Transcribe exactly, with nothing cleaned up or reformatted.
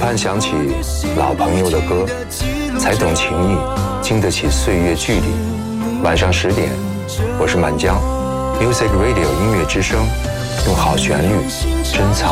盼想起老朋友的歌，才懂情谊，经得起岁月距离。晚上十点，我是满江 Music Radio 音乐之声，用好旋律珍藏